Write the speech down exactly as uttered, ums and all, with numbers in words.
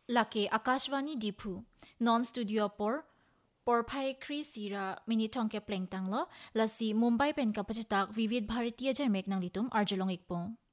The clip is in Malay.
Lake Akashvani Dipu, non-studio por, por phai kri sira mini tongke pleng tanglo, lasi Mumbai pen kapacitak vivid Bharatiya jamek nang litum arjalong ikpong.